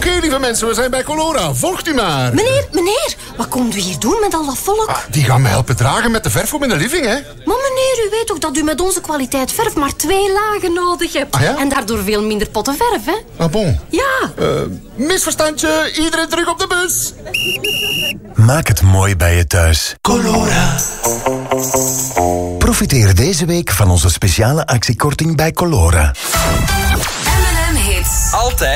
Oké, lieve mensen, we zijn bij Colora. Volgt u maar. Meneer, wat komt u hier doen met al dat volk? Die gaan me helpen dragen met de verf voor in de living, hè? Maar meneer, u weet toch dat u met onze kwaliteit verf maar 2 lagen nodig hebt? Ah, ja? En daardoor veel minder potten verf, hè? Ah, bon. Ja. Misverstandje, iedereen terug op de bus. Maak het mooi bij je thuis. Colora. Profiteer deze week van onze speciale actiekorting bij Colora. M&M Hits. Altijd